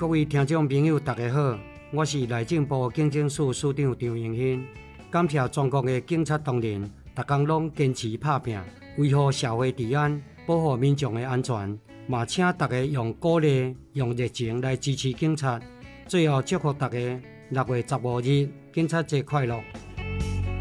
各位听众朋友，大家好，我是内政部警政署署长张荣兴。感谢全国的警察同仁，逐工拢坚持打拼，维护社会治安，保护民众的安全。嘛，请大家用鼓励、用热情来支持警察。最后祝福大家6月15日警察节快乐！